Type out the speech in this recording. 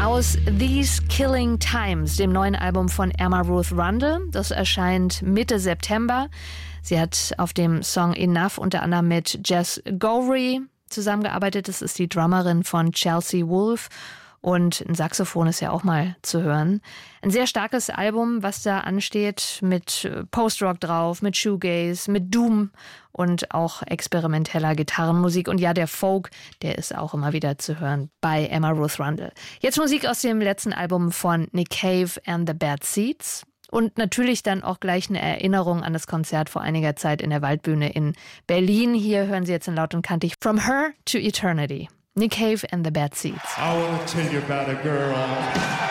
Aus These Killing Times, dem neuen Album von Emma Ruth Rundle. Das erscheint Mitte September. Sie hat auf dem Song Enough unter anderem mit Jess Gowrie zusammengearbeitet. Das ist die Drummerin von Chelsea Wolfe. Und ein Saxophon ist ja auch mal zu hören. Ein sehr starkes Album, was da ansteht, mit Post-Rock drauf, mit Shoegaze, mit Doom und auch experimenteller Gitarrenmusik. Und ja, der Folk, der ist auch immer wieder zu hören bei Emma Ruth Rundle. Jetzt Musik aus dem letzten Album von Nick Cave and the Bad Seeds. Und natürlich dann auch gleich eine Erinnerung an das Konzert vor einiger Zeit in der Waldbühne in Berlin. Hier hören Sie jetzt in Laut und Kantig From Her to Eternity. Nick Cave and the Bad Seeds. I want to tell you about a girl.